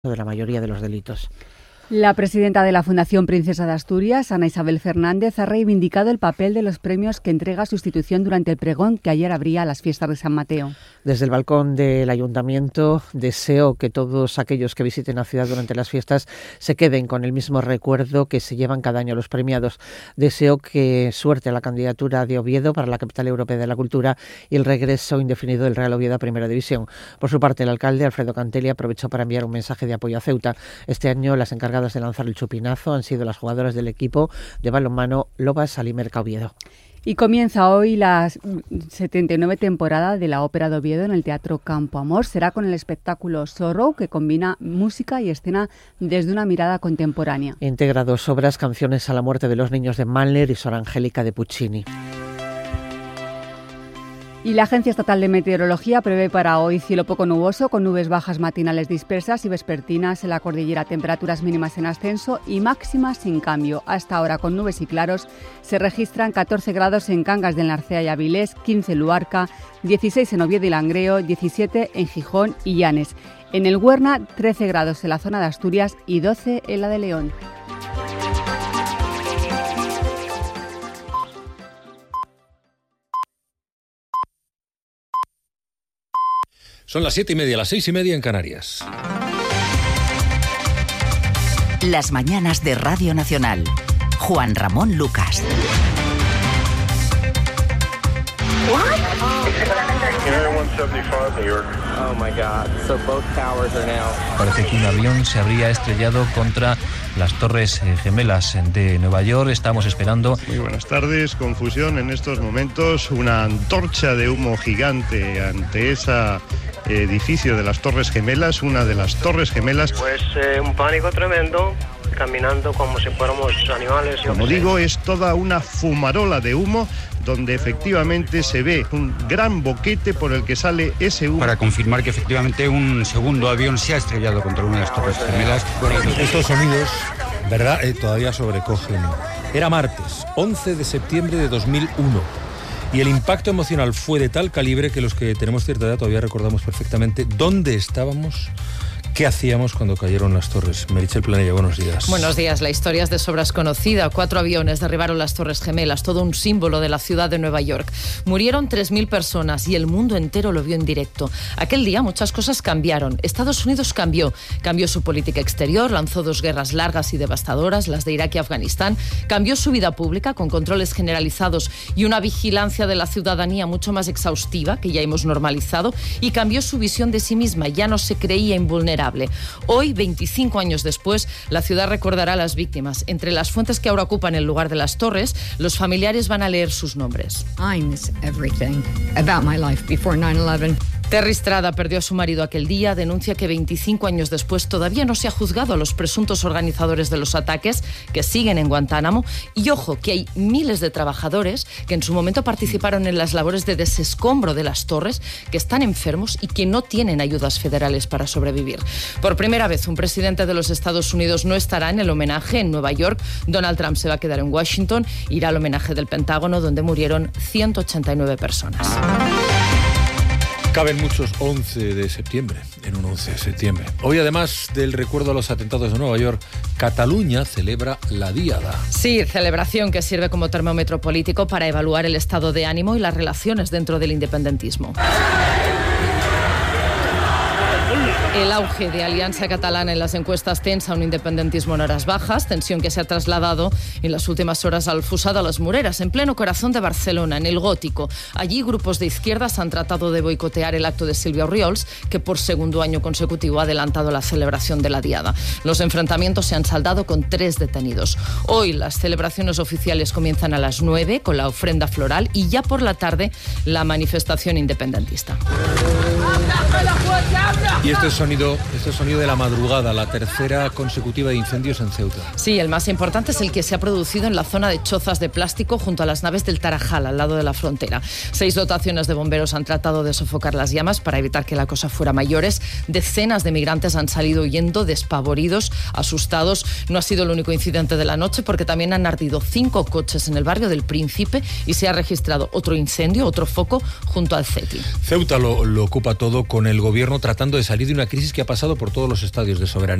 de la mayoría de los delitos. La presidenta de la Fundación Princesa de Asturias, Ana Isabel Fernández, ha reivindicado el papel de los premios que entrega su institución durante el pregón que ayer abría las fiestas de San Mateo. Desde el balcón del Ayuntamiento deseo que todos aquellos que visiten la ciudad durante las fiestas se queden con el mismo recuerdo que se llevan cada año los premiados. Deseo que suerte a la candidatura de Oviedo para la Capital Europea de la Cultura y el regreso indefinido del Real Oviedo a Primera División. Por su parte, el alcalde Alfredo Cantelli aprovechó para enviar un mensaje de apoyo a Ceuta. Este año las encargadas de lanzar el chupinazo han sido las jugadoras del equipo de balonmano Lobas Alimerca Oviedo. Y comienza hoy la 79 temporada de la Ópera de Oviedo en el Teatro Campo Amor. Será con el espectáculo Sorrow, que combina música y escena desde una mirada contemporánea. Integra 2 obras, Canciones a la muerte de los niños de Mahler y Sor Angélica de Puccini. Y la Agencia Estatal de Meteorología prevé para hoy cielo poco nuboso, con nubes bajas matinales dispersas y vespertinas en la cordillera, temperaturas mínimas en ascenso y máximas sin cambio. Hasta ahora, con nubes y claros, se registran 14 grados en Cangas del Narcea y Avilés, 15 en Luarca, 16 en Oviedo y Langreo, 17 en Gijón y Llanes. En el Huerna, 13 grados en la zona de Asturias y 12 en la de León. Son las 7:30, las 6:30 en Canarias. Las mañanas de Radio Nacional. Juan Ramón Lucas. Parece que un avión se habría estrellado contra las Torres Gemelas de Nueva York. Estamos esperando. Muy buenas tardes. Confusión en estos momentos. Una antorcha de humo gigante ante ese edificio de las Torres Gemelas, una de las Torres Gemelas. Pues un pánico tremendo, caminando como si fuéramos animales. Como digo, es toda una fumarola de humo donde efectivamente se ve un gran boquete por el que sale ese humo. Para confirmar que efectivamente un segundo avión se ha estrellado contra una de las Torres Gemelas. Bueno, estos sonidos, ¿verdad? Todavía sobrecogen. Era martes, 11 de septiembre de 2001. Y el impacto emocional fue de tal calibre que los que tenemos cierta edad todavía recordamos perfectamente dónde estábamos. ¿Qué hacíamos cuando cayeron las torres? Meritxell Planella, buenos días. Buenos días. La historia es de sobra conocida. 4 aviones derribaron las Torres Gemelas, todo un símbolo de la ciudad de Nueva York. Murieron 3.000 personas y el mundo entero lo vio en directo. Aquel día muchas cosas cambiaron. Estados Unidos cambió su política exterior, lanzó 2 guerras largas y devastadoras, las de Irak y Afganistán, cambió su vida pública con controles generalizados y una vigilancia de la ciudadanía mucho más exhaustiva, que ya hemos normalizado, y cambió su visión de sí misma, ya no se creía invulnerable. Hoy, 25 años después, la ciudad recordará a las víctimas. Entre las fuentes que ahora ocupan el lugar de las torres, los familiares van a leer sus nombres. I miss everything about my life before 9/11. Terry Strada perdió a su marido aquel día, denuncia que 25 años después todavía no se ha juzgado a los presuntos organizadores de los ataques, que siguen en Guantánamo. Y ojo, que hay miles de trabajadores que en su momento participaron en las labores de desescombro de las torres, que están enfermos y que no tienen ayudas federales para sobrevivir. Por primera vez, un presidente de los Estados Unidos no estará en el homenaje en Nueva York. Donald Trump se va a quedar en Washington, irá al homenaje del Pentágono, donde murieron 189 personas. Caben muchos 11 de septiembre, en un 11 de septiembre. Hoy, además del recuerdo a los atentados de Nueva York, Cataluña celebra la Díada. Sí, celebración que sirve como termómetro político para evaluar el estado de ánimo y las relaciones dentro del independentismo. El auge de Alianza Catalana en las encuestas tensa un independentismo en horas bajas, tensión que se ha trasladado en las últimas horas al Fossar de las Moreras, en pleno corazón de Barcelona, en el Gótico. Allí grupos de izquierdas han tratado de boicotear el acto de Sílvia Orriols, que por segundo año consecutivo ha adelantado la celebración de la Diada. Los enfrentamientos se han saldado con 3 detenidos. Hoy las celebraciones oficiales comienzan a las 9 con la ofrenda floral y ya por la tarde la manifestación independentista. Y este sonido de la madrugada, la tercera consecutiva de incendios en Ceuta. Sí, el más importante es el que se ha producido en la zona de chozas de plástico junto a las naves del Tarajal, al lado de la frontera. 6 dotaciones de bomberos han tratado de sofocar las llamas para evitar que la cosa fuera mayores. Decenas de migrantes han salido huyendo, despavoridos, asustados. No ha sido el único incidente de la noche, porque también han ardido 5 coches en el barrio del Príncipe y se ha registrado otro incendio, otro foco junto al CETI. Ceuta lo ocupa todo, con el gobierno gobierno tratando de salir de una crisis que ha pasado por todos los estadios de soberanía